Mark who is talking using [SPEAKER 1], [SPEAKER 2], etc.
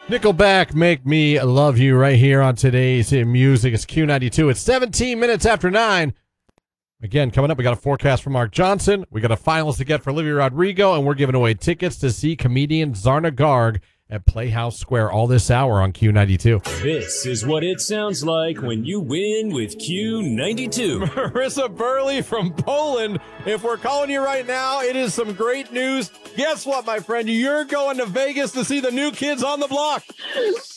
[SPEAKER 1] Nickelback, Make Me Love You, right here on today's music. It's Q92. It's 17 minutes after 9. Again, coming up, we got a forecast from Mark Johnson. We got a finals to get for Olivia Rodrigo, and we're giving away tickets to see comedian Zarna Garg at Playhouse Square all this hour on Q92.
[SPEAKER 2] This is what it sounds like when you win with Q92.
[SPEAKER 1] Marissa Burley from Poland. If we're calling you right now, it is some great news. Guess what, my friend? You're going to Vegas to see the New Kids on the Block.